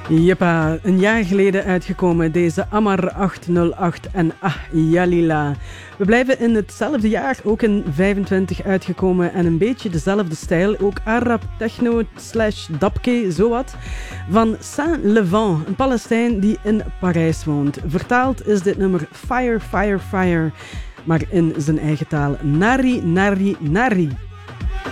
Jeppa, een jaar geleden uitgekomen, deze Amar 808 en Ah Yalila. We blijven in hetzelfde jaar, ook in 25 uitgekomen en een beetje dezelfde stijl. Ook Arab, techno, / dabke, zowat. Van Saint-Levant, een Palestijn die in Parijs woont. Vertaald is dit nummer Fire, Fire, Fire, maar in zijn eigen taal Nari, Nari, Nari.